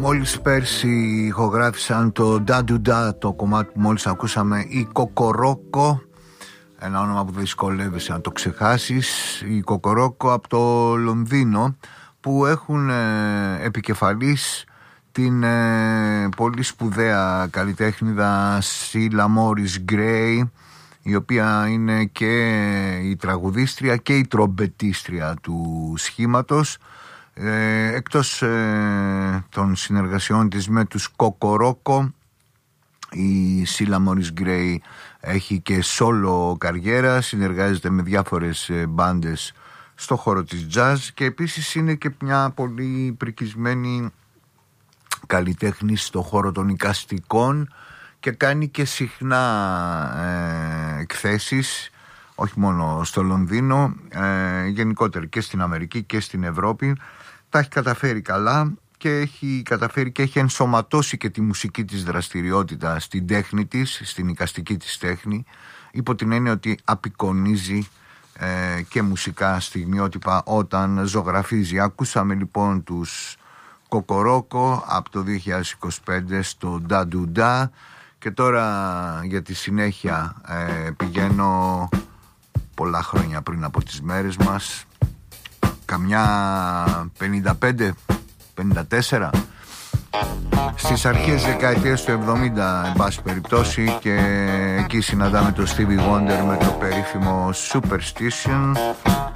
Μόλις πέρσι ηχογράφησαν το Da-Do-Da, το κομμάτι που μόλις ακούσαμε, η Κοκορόκο, ένα όνομα που δυσκολεύεσαι να το ξεχάσεις. Η Κοκορόκο από το Λονδίνο, που έχουν επικεφαλής την πολύ σπουδαία καλλιτέχνηδα Σίλα Μόρις Γκρέι, η οποία είναι και η τραγουδίστρια και η τρομπετίστρια του σχήματος. Εκτός των συνεργασιών της με τους Κοκορόκο, η Σίλα Μόρις Γκρέι έχει και solo καριέρα, συνεργάζεται με διάφορες μπάντες στο χώρο της jazz και επίσης είναι και μια πολύ πρικισμένη καλλιτέχνη στο χώρο των εικαστικών και κάνει και συχνά εκθέσεις, όχι μόνο στο Λονδίνο, γενικότερα και στην Αμερική και στην Ευρώπη. Τα έχει καταφέρει καλά και έχει καταφέρει και έχει ενσωματώσει και τη μουσική της δραστηριότητα στην τέχνη της, στην εικαστική της τέχνη, υπό την έννοια ότι απεικονίζει και μουσικά στιγμιότυπα όταν ζωγραφίζει. Ακούσαμε λοιπόν τους Κοκορόκο από το 2025 στο Da-Do-Da και τώρα για τη συνέχεια πηγαίνω πολλά χρόνια πριν από τις μέρες μας, καμιά 55-54, στις αρχές δεκαετίας του 70 εν πάση περιπτώσει, και εκεί συναντάμε το Stevie Wonder με το περίφημο Superstition.